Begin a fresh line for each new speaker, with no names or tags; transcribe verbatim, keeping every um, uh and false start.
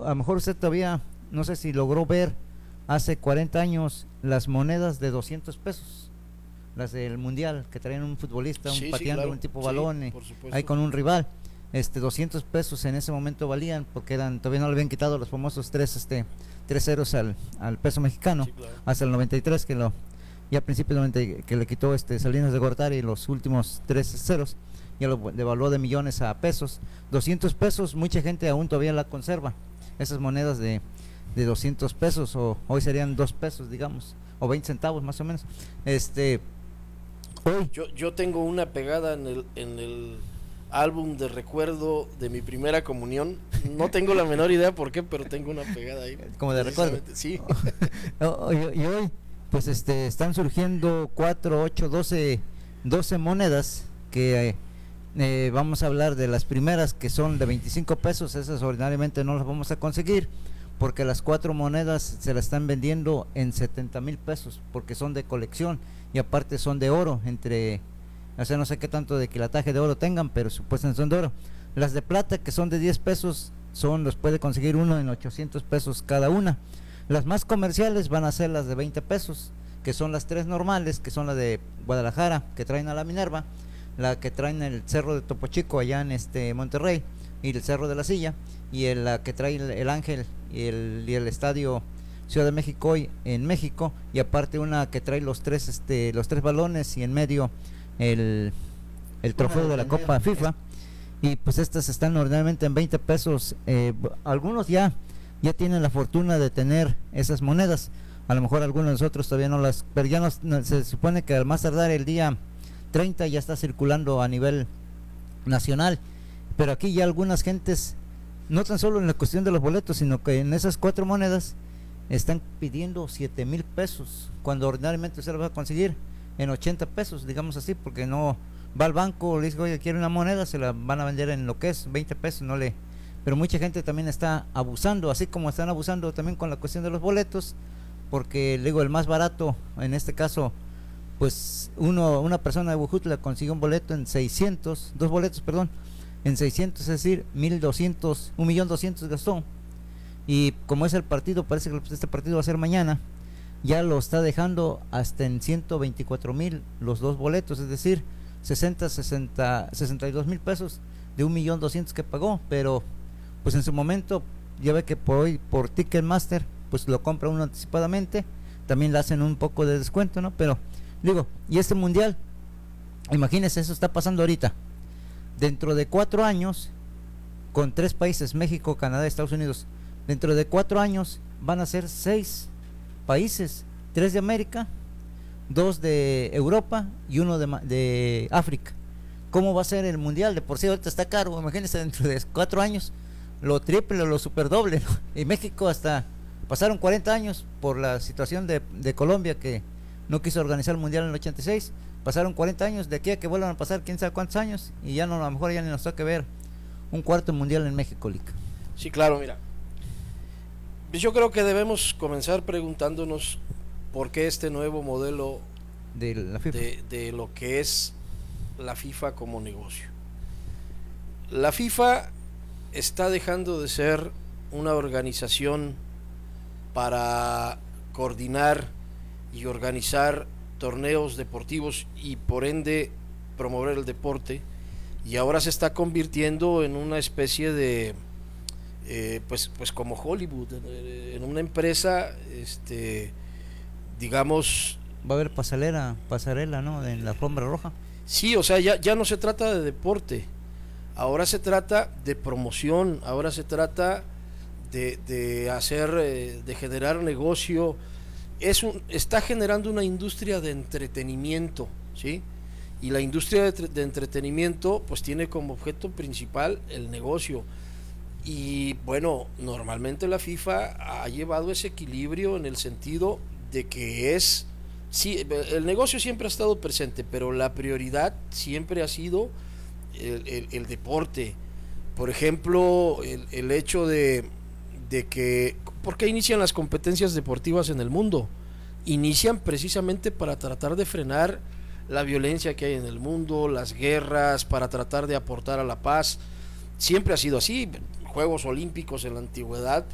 a lo mejor usted todavía, no sé si logró ver hace cuarenta años las monedas de doscientos pesos, las del mundial, que traían un futbolista, un
Sí, sí,
pateando
claro.
un tipo
Sí,
balón, eh,
por supuesto.
ahí con un rival. Este, doscientos pesos en ese momento valían, porque eran, todavía no le habían quitado los famosos tres, este, tres ceros al, al peso mexicano,
Sí, claro.
hasta el noventa y tres, que lo, ya a principios del noventa, que le quitó este Salinas de Gortari los últimos tres ceros, ya lo devaluó de millones a pesos. Doscientos pesos, mucha gente aún todavía la conserva, esas monedas de, de doscientos pesos, o hoy serían dos pesos, digamos, o veinte centavos más o menos. Este, hoy.
Yo, yo tengo una pegada en el, en el álbum de recuerdo de mi primera comunión. No tengo la menor idea por qué, pero tengo una pegada ahí.
Como de recuerdo.
Sí.
y, y hoy, pues este, están surgiendo cuatro, ocho, doce, doce monedas que eh, eh, vamos a hablar de las primeras, que son de veinticinco pesos. Esas ordinariamente no las vamos a conseguir, porque las cuatro monedas se las están vendiendo en setenta mil pesos, porque son de colección y aparte son de oro, entre, o sea, no sé qué tanto de quilataje de oro tengan, pero supuestamente son de oro. Las de plata, que son de diez pesos, son, los puede conseguir uno en ochocientos pesos cada una. Las más comerciales van a ser las de veinte pesos, que son las tres normales, que son la de Guadalajara, que traen a la Minerva, la que traen el Cerro de Topo Chico allá en este Monterrey, y el Cerro de la Silla, y el, la que trae el, el Ángel y el, y el Estadio Ciudad de México hoy en México, y aparte una que trae los tres este los tres balones y en medio el, el trofeo de la Copa FIFA. Y pues estas están ordinariamente en veinte pesos. Eh, algunos ya ya tienen la fortuna de tener esas monedas, a lo mejor algunos de nosotros todavía no las, pero ya nos, no, se supone que al más tardar el día treinta ya está circulando a nivel nacional. Pero aquí ya algunas gentes, no tan solo en la cuestión de los boletos, sino que en esas cuatro monedas están pidiendo siete mil pesos, cuando ordinariamente se lo va a conseguir en ochenta pesos, digamos así, porque no va al banco, le dice, oye, quiere una moneda, se la van a vender en lo que es veinte pesos, no le... Pero mucha gente también está abusando, así como están abusando también con la cuestión de los boletos, porque digo, el más barato, en este caso, pues uno una persona de Huejutla consiguió un boleto en seiscientos, dos boletos, perdón, en seiscientos, es decir, mil doscientos, un millón doscientos gastó. Y como es el partido, parece que este partido va a ser mañana, ya lo está dejando hasta en ciento veinticuatro mil los dos boletos, es decir, sesenta, sesenta, sesenta y dos mil pesos de un millón doscientos que pagó. Pero pues en su momento ya ve que por hoy por Ticketmaster pues lo compra uno anticipadamente, también le hacen un poco de descuento, ¿no? Pero digo, y este mundial, imagínense, eso está pasando ahorita. Dentro de cuatro años, con tres países, México, Canadá, Estados Unidos, dentro de cuatro años van a ser seis países, tres de América, dos de Europa y uno de, de África. ¿Cómo va a ser el mundial? De por sí ahorita está caro, imagínense dentro de cuatro años, lo triple o lo superdoble, ¿no? Y México hasta, pasaron cuarenta años por la situación de, de Colombia, que no quiso organizar el mundial en el ochenta y seis, pasaron cuarenta años, de aquí a que vuelvan a pasar quién sabe cuántos años, y ya no, a lo mejor ya ni nos toca ver un cuarto mundial en México, Lica.
Sí, claro, mira, yo creo que debemos comenzar preguntándonos por qué este nuevo modelo
de, la FIFA.
de, de lo que es la FIFA como negocio. La FIFA está dejando de ser una organización para coordinar y organizar torneos deportivos y por ende promover el deporte, y ahora se está convirtiendo en una especie de eh, pues pues como Hollywood, en una empresa, este digamos,
va a haber pasarela, pasarela, ¿no? En la alfombra roja.
Sí, o sea, ya, ya no se trata de deporte, ahora se trata de promoción, ahora se trata de, de hacer, eh, de generar negocio. Es un, está generando una industria de entretenimiento, ¿sí? Y la industria de, de entretenimiento pues tiene como objeto principal el negocio. Y bueno, normalmente la FIFA ha llevado ese equilibrio en el sentido de que es, sí, el negocio siempre ha estado presente, pero la prioridad siempre ha sido el, el, el deporte. Por ejemplo, el, el hecho de, de que, ¿por qué inician las competencias deportivas en el mundo? Inician precisamente para tratar de frenar la violencia que hay en el mundo, las guerras, para tratar de aportar a la paz. Siempre ha sido así. Juegos Olímpicos en la antigüedad